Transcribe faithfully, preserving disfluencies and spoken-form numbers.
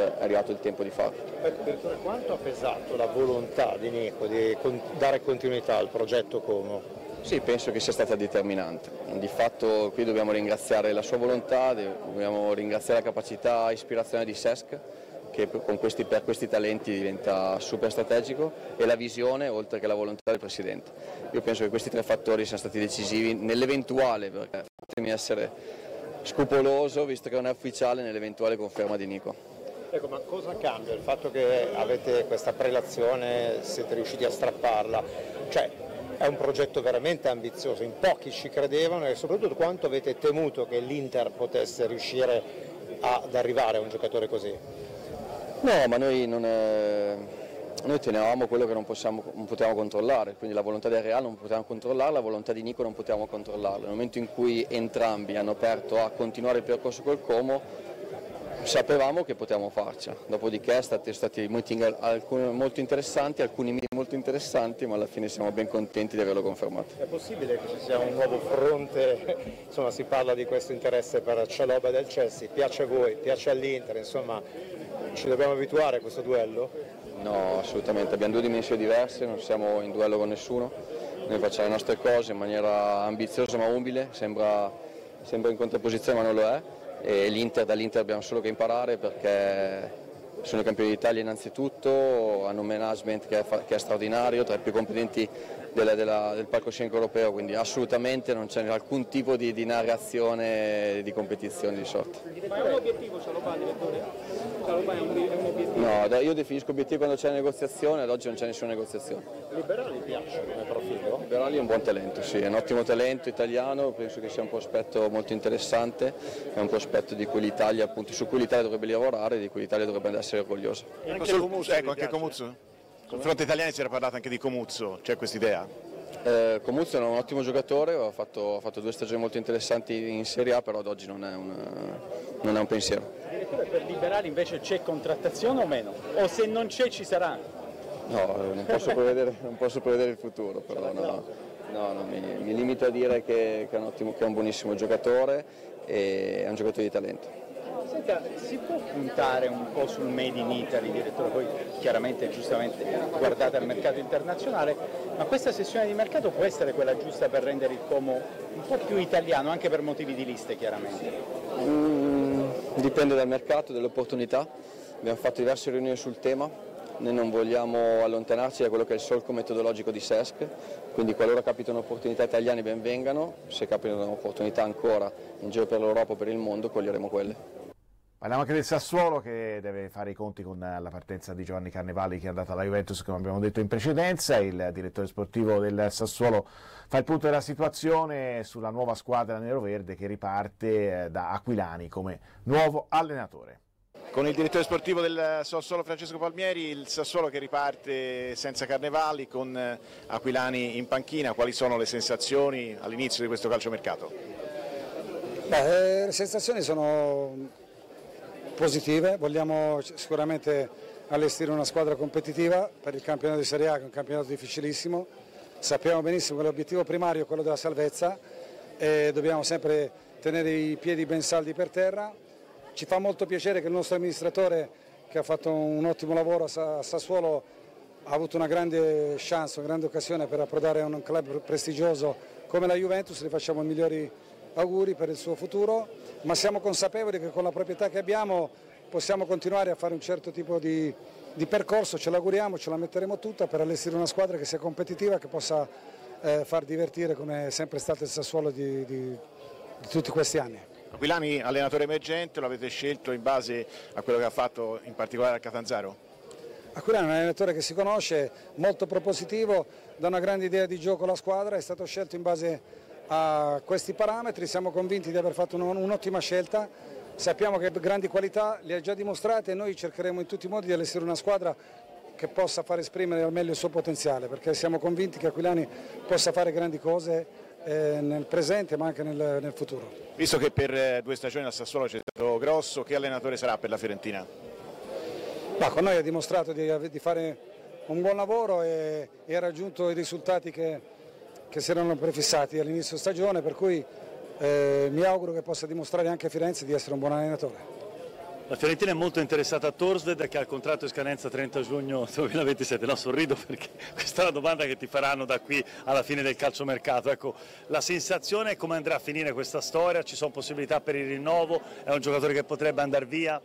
è arrivato il tempo di farlo. Ecco, direttore, quanto ha pesato la volontà di Nico di con- dare continuità al progetto Como? Sì, penso che sia stata determinante. Di fatto qui dobbiamo ringraziare la sua volontà, dobbiamo ringraziare la capacità e ispirazione di Cesc, che con questi, per questi talenti diventa super strategico, e la visione oltre che la volontà del Presidente. Io penso che questi tre fattori siano stati decisivi nell'eventuale, perché fatemi essere scrupoloso, visto che non è ufficiale, nell'eventuale conferma di Nico. Ecco, ma cosa cambia il fatto che avete questa prelazione, siete riusciti a strapparla? Cioè, è un progetto veramente ambizioso, in pochi ci credevano, e soprattutto quanto avete temuto che l'Inter potesse riuscire ad arrivare a un giocatore così? No, ma noi, non è... noi tenevamo quello che non, possiamo, non potevamo controllare, quindi la volontà del Real non potevamo controllarla, la volontà di Nico non potevamo controllarla. Nel momento in cui entrambi hanno aperto a continuare il percorso col Como, sapevamo che potevamo farcela, dopodiché sono stati molti, alcuni, molto interessanti, alcuni molto interessanti, ma alla fine siamo ben contenti di averlo confermato. È possibile che ci sia un nuovo fronte? Insomma, si parla di questo interesse per Chalobah del Chelsea, piace a voi, piace all'Inter, insomma ci dobbiamo abituare a questo duello? No, assolutamente, abbiamo due dimensioni diverse, non siamo in duello con nessuno, noi facciamo le nostre cose in maniera ambiziosa ma umile, sembra, sembra in contrapposizione ma non lo è. E l'Inter, dall'Inter abbiamo solo che imparare, perché sono i campioni d'Italia innanzitutto, hanno un management che è, che è straordinario, tra i più competenti della, della, del palcoscenico europeo, quindi assolutamente non c'è alcun tipo di, di narrazione di competizione di sorta. Ma è un obiettivo Chalobah, direttore? Chalobah è un, è un obiettivo? No, io definisco obiettivo quando c'è negoziazione, ad oggi non c'è nessuna negoziazione. Liberali piace come profilo? Liberali è un buon talento, sì, è un ottimo talento italiano, penso che sia un prospetto molto interessante, è un prospetto di cui l'Italia, appunto, su cui l'Italia dovrebbe lavorare e di cui l'Italia dovrebbe essere orgogliosa. Ecco, sul, Comuzzo, ecco anche Comuzzo? Sul fronte italiano si era parlato anche di Comuzzo, c'è questa idea? Eh, Comuzzo è un ottimo giocatore, ha fatto, ha fatto due stagioni molto interessanti in Serie A, però ad oggi non è un, non è un pensiero. Direttore, per Liberali invece c'è contrattazione o meno? O se non c'è ci sarà? No, non posso prevedere, non posso prevedere il futuro, però no, no, no, mi, mi limito a dire che, che, è un ottimo, che è un buonissimo giocatore e è un giocatore di talento. Senta, si può puntare un po' sul Made in Italy, direttore, poi chiaramente giustamente guardate al mercato internazionale, ma questa sessione di mercato può essere quella giusta per rendere il Como un po' più italiano, anche per motivi di liste chiaramente? Mm, dipende dal mercato, dalle opportunità, abbiamo fatto diverse riunioni sul tema, noi non vogliamo allontanarci da quello che è il solco metodologico di Cesc, quindi qualora capitano opportunità italiane ben vengano, se capitano opportunità ancora in giro per l'Europa o per il mondo coglieremo quelle. Parliamo anche del Sassuolo, che deve fare i conti con la partenza di Giovanni Carnevali, che è andata alla Juventus, come abbiamo detto in precedenza. Il direttore sportivo del Sassuolo fa il punto della situazione sulla nuova squadra neroverde che riparte da Aquilani come nuovo allenatore. Con il direttore sportivo del Sassuolo Francesco Palmieri, il Sassuolo che riparte senza Carnevali, con Aquilani in panchina, quali sono le sensazioni all'inizio di questo calciomercato? Beh, le sensazioni sono positive, vogliamo sicuramente allestire una squadra competitiva per il campionato di Serie A, che è un campionato difficilissimo, sappiamo benissimo che l'obiettivo primario è quello della salvezza e dobbiamo sempre tenere i piedi ben saldi per terra. Ci fa molto piacere che il nostro amministratore, che ha fatto un ottimo lavoro a Sassuolo, ha avuto una grande chance, una grande occasione per approdare a un club prestigioso come la Juventus. Le facciamo i migliori auguri per il suo futuro, ma siamo consapevoli che con la proprietà che abbiamo possiamo continuare a fare un certo tipo di, di percorso, ce l'auguriamo, ce la metteremo tutta per allestire una squadra che sia competitiva, che possa eh, far divertire come è sempre stato il Sassuolo di, di, di tutti questi anni. Aquilani, allenatore emergente, lo avete scelto in base a quello che ha fatto in particolare al Catanzaro? Aquilani è un allenatore che si conosce, molto propositivo, dà una grande idea di gioco alla squadra, è stato scelto in base a questi parametri, siamo convinti di aver fatto un'ottima scelta, sappiamo che grandi qualità le ha già dimostrate e noi cercheremo in tutti i modi di allestire una squadra che possa far esprimere al meglio il suo potenziale, perché siamo convinti che Aquilani possa fare grandi cose eh, nel presente ma anche nel, nel futuro. Visto che per eh, due stagioni al Sassuolo c'è stato Grosso, che allenatore sarà per la Fiorentina? Ma con noi ha dimostrato di, di fare un buon lavoro e, e ha raggiunto i risultati che che si erano prefissati all'inizio stagione, per cui eh, mi auguro che possa dimostrare anche a Firenze di essere un buon allenatore. La Fiorentina è molto interessata a Thorstvedt, che ha il contratto in scadenza trenta giugno duemilaventisette. No, sorrido perché questa è la domanda che ti faranno da qui alla fine del calciomercato. Ecco, la sensazione è come andrà a finire questa storia, ci sono possibilità per il rinnovo, è un giocatore che potrebbe andare via?